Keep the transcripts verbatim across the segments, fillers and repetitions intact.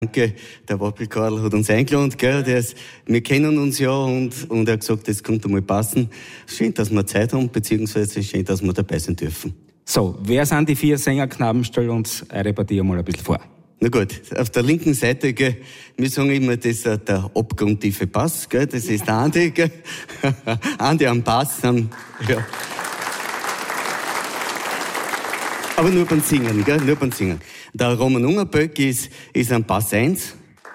Danke, der Wappelkarl hat uns eingeladen, gell, der ist, wir kennen uns ja und, und er hat gesagt, das könnte mal passen. Schön, dass wir Zeit haben, beziehungsweise schön, dass wir dabei sein dürfen. So, wer sind die vier Sängerknaben? Stell uns eure Partie mal ein bisschen vor. Na gut, auf der linken Seite, gell, wir sagen immer, das ist der abgrundtiefe Bass, gell, das ist der Andi, gell. Andi am Bass, dann, ja. Aber nur beim Singen, gell, nur beim Singen. Der Roman Ungerböck ist, ist am Bass eins.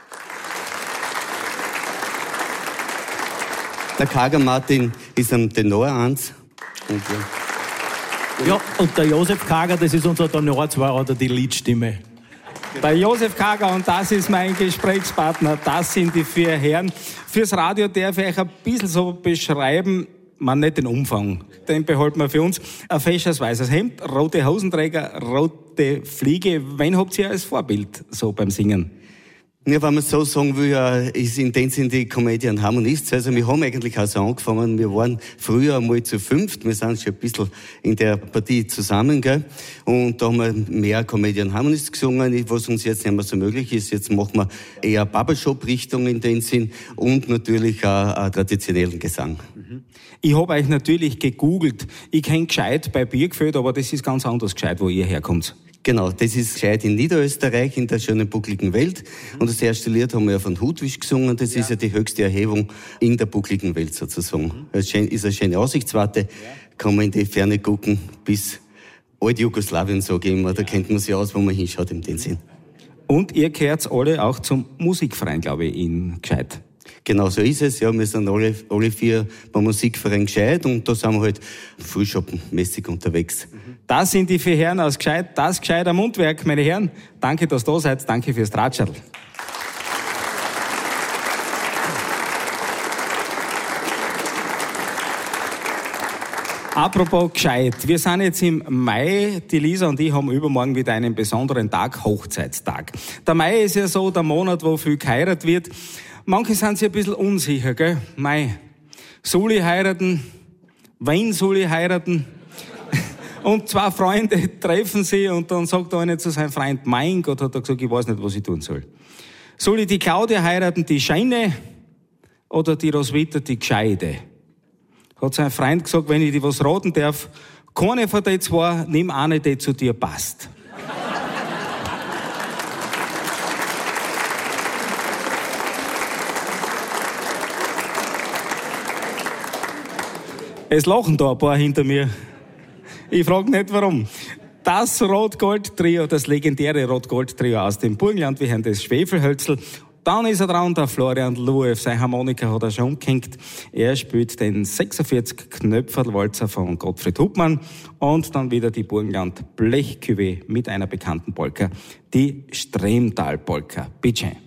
Der Kager Martin ist am Tenor eins. Und, ja. ja, und der Josef Kager, das ist unser Tenor zwei oder die Liedstimme. Der Josef Kager und das ist mein Gesprächspartner. Das sind die vier Herren. Fürs Radio darf ich euch ein bisschen so beschreiben, man nicht den Umfang, den behalten wir für uns. Ein fesches weißes Hemd, rote Hosenträger, rote Fliege. Wen habt ihr als Vorbild so beim Singen? Ja, wenn man so sagen will, ist in dem Sinne die Comedian Harmonists. Also wir haben eigentlich auch so angefangen, wir waren früher einmal zu fünft, wir sind schon ein bisschen in der Partie zusammen, gell? Und da haben wir mehr Comedian Harmonists gesungen, was uns jetzt nicht mehr so möglich ist. Jetzt machen wir eher Barbershop-Richtung in dem Sinn und natürlich auch, auch traditionellen Gesang. Ich habe euch natürlich gegoogelt. Ich kenne gescheit bei Birkfeld, aber das ist ganz anders gescheit, wo ihr herkommt. Genau, das ist gescheit in Niederösterreich, in der schönen buckligen Welt. Mhm. Und das erste Lied haben wir ja von Hutwisch gesungen. Das ja. ist ja die höchste Erhebung in der buckligen Welt sozusagen. Mhm. Das ist eine schöne Aussichtswarte. Ja. Kann man in die Ferne gucken bis Alt-Jugoslawien, sage ich immer. Da ja. kennt man sich aus, wo man hinschaut in den Sinn. Und ihr gehört alle auch zum Musikverein, glaube ich, in Gscheid. Genau so ist es. Ja, wir sind alle, alle vier beim Musikverein Gscheid und da sind wir halt frühshoppenmäßig unterwegs. Das sind die vier Herren aus Gscheid, das Gscheider Mundwerk, meine Herren. Danke, dass ihr da seid. Danke fürs Tratscherl. Apropos Gscheid. Wir sind jetzt im Mai. Die Lisa und ich haben übermorgen wieder einen besonderen Tag, Hochzeitstag. Der Mai ist ja so der Monat, wo viel geheiratet wird. Manche sind sich ein bisschen unsicher, gell? Mai. Soll ich heiraten? Wen soll ich heiraten? Und zwei Freunde treffen sie und dann sagt der eine zu seinem Freund, mein Gott, hat er gesagt, ich weiß nicht, was ich tun soll. Soll ich die Claudia heiraten, die Scheine, oder die Roswitha, die Gescheide? Hat sein Freund gesagt, wenn ich dir was raten darf, keine von den zwei, nimm eine, die zu dir passt. Es lachen da ein paar hinter mir. Ich frage nicht, warum. Das Rot-Gold-Trio, das legendäre Rot-Gold-Trio aus dem Burgenland, wir haben das Schwefelhölzl. Dann ist er dran, der Florian Luev. Seine Harmonika hat er schon umgehängt. Er spielt den sechsundvierzig Knöpferl-Walzer von Gottfried Hupmann. Und dann wieder die Burgenland Blechcuvée mit einer bekannten Polka, die Stremtal-Polka. Bitte schön.